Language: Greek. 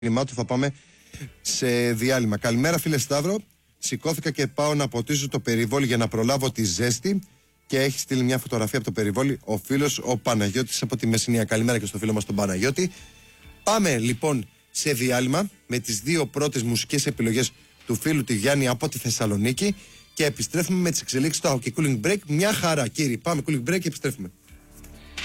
του θα πάμε σε διάλειμμα. Καλημέρα, φίλε Σταύρο. Σηκώθηκα και πάω να ποτίσω το περιβόλι για να προλάβω τη ζέστη. Και έχει στείλει μια φωτογραφία από το περιβόλι ο φίλος ο Παναγιώτης από τη Μεσσηνία. Καλημέρα και στο φίλο μας τον Παναγιώτη. Πάμε λοιπόν σε διάλειμμα με τις δύο πρώτες μουσικές επιλογές του φίλου του Γιάννη από τη Θεσσαλονίκη. Και επιστρέφουμε με τις εξελίξεις του Hockey Cooling Break. Μια χαρά, κύριε. Πάμε cooling break και επιστρέφουμε.